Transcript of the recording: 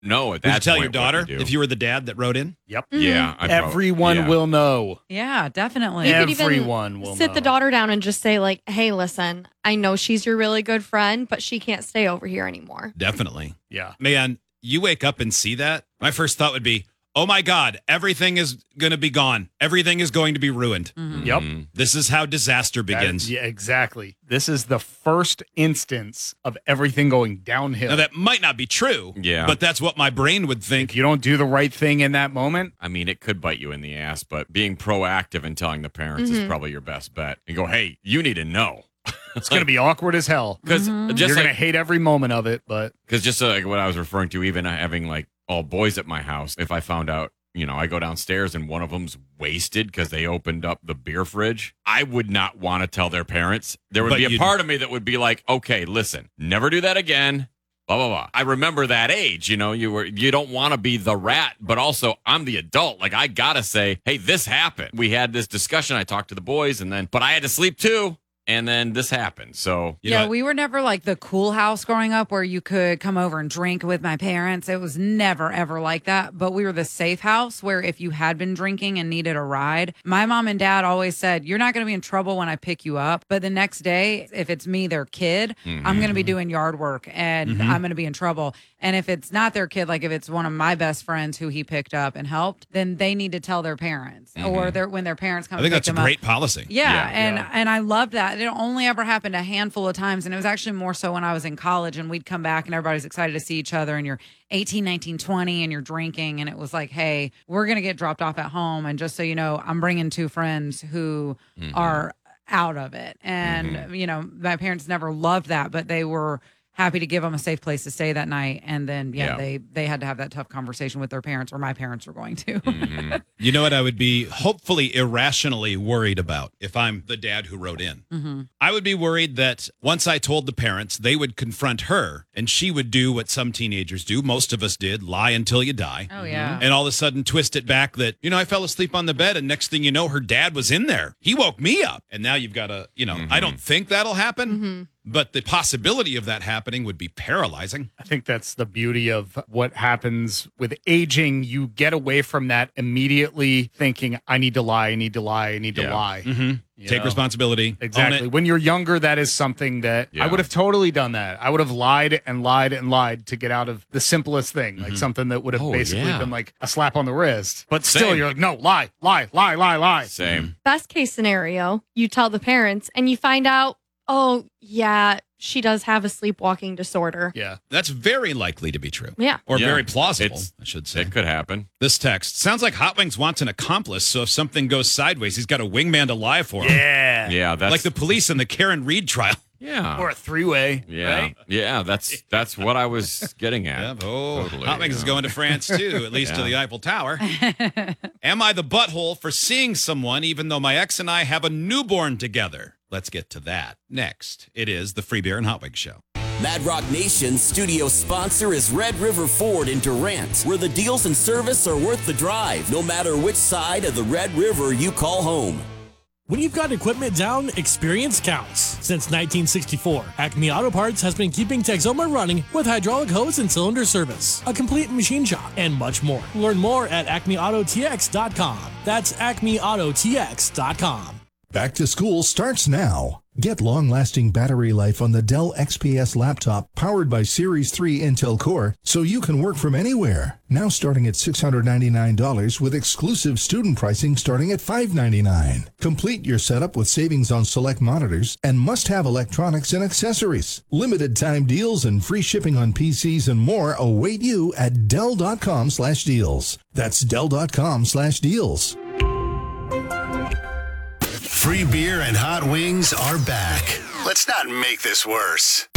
know at that Would you tell your point what to daughter do. if you were the dad that wrote in? Yep. Yeah. Everyone will know. Yeah, definitely. You could even Everyone will sit know. the daughter down and just say, like, hey, listen, I know she's your really good friend, but she can't stay over here anymore. Definitely. Yeah. Man, you wake up and see that. My first thought would be, oh my God, everything is going to be gone. Everything is going to be ruined. Yep. This is how disaster begins. Yeah, exactly. This is the first instance of everything going downhill. Now, that might not be true, Yeah. but that's what my brain would think. If you don't do the right thing in that moment, I mean, it could bite you in the ass, but being proactive and telling the parents is probably your best bet. And go, hey, you need to know. it's going to be awkward as hell. Because You're just going to like, hate every moment of it, but like what I was referring to, even having like all boys at my house, if I found out, I go downstairs and one of them's wasted because they opened up the beer fridge, I would not want to tell their parents. There would But be a you'd- part of me that would be like, okay, listen, never do that again. Blah, blah, blah. I remember that age, you don't want to be the rat, but also I'm the adult. Like I got to say, hey, this happened. We had this discussion. I talked to the boys but I had to sleep too. And then this happened. So, Yeah, we were never like the cool house growing up where you could come over and drink with my parents. It was never, ever like that. But we were the safe house where if you had been drinking and needed a ride, my mom and dad always said, you're not going to be in trouble when I pick you up. But the next day, if it's me, their kid, I'm going to be doing yard work and I'm going to be in trouble. And if it's not their kid, like if it's one of my best friends who he picked up and helped, then they need to tell their parents or when their parents come I think and that's pick a them great up. policy. Yeah, and I loved that. It only ever happened a handful of times, and it was actually more so when I was in college, and we'd come back, and everybody's excited to see each other, and you're 18, 19, 20, and you're drinking, and it was like, hey, we're going to get dropped off at home, and just so you know, I'm bringing two friends who are out of it. And, my parents never loved that, but they were happy to give them a safe place to stay that night. And then, they had to have that tough conversation with their parents, or my parents were going to. You know what I would be hopefully irrationally worried about if I'm the dad who wrote in? I would be worried that once I told the parents, they would confront her and she would do what some teenagers do. Most of us did, lie until you die. Oh, yeah. And all of a sudden twist it back that, I fell asleep on the bed and next thing you know, her dad was in there. He woke me up. And now you've got to, I don't think that'll happen. But the possibility of that happening would be paralyzing. I think that's the beauty of what happens with aging. You get away from that immediately thinking, I need to lie, I need to lie, I need to lie. Take responsibility. Exactly. Own it. When you're younger, that is something that I would have totally done that. I would have lied and lied and lied to get out of the simplest thing, like something that would have basically been like a slap on the wrist. But still, Same. you're like, no, lie, lie, lie, lie, lie. Same. Best case scenario, you tell the parents and you find out, oh, yeah, she does have a sleepwalking disorder. Yeah. That's very likely to be true. Yeah. Or Yeah. very plausible, It's- I should say. It could happen. This text sounds like Hot Wings wants an accomplice, so if something goes sideways, he's got a wingman to lie for him. Yeah. Yeah, that's Like the police in the Karen Reed trial. yeah. Or a three-way. Yeah, Right? yeah, that's what I was getting at. Oh, Totally, Hot Wings is yeah. going to France too, at least to the Eiffel Tower. Am I the butthole for seeing someone even though my ex and I have a newborn together? Let's get to that next. It is the Free Beer and Hot Wings Show. Mad Rock Nation's studio sponsor is Red River Ford in Durant, where the deals and service are worth the drive, no matter which side of the Red River you call home. When you've got equipment down, experience counts. Since 1964, Acme Auto Parts has been keeping Texoma running with hydraulic hose and cylinder service, a complete machine shop, and much more. Learn more at acmeautotx.com. That's acmeautotx.com. Back to school starts now. Get long-lasting battery life on the Dell XPS laptop powered by Series 3 Intel Core so you can work from anywhere. Now starting at $699 with exclusive student pricing starting at $599. Complete your setup with savings on select monitors and must-have electronics and accessories. Limited time deals and free shipping on PCs and more await you at Dell.com/deals. That's Dell.com/deals. Free beer and hot wings are back. Let's not make this worse.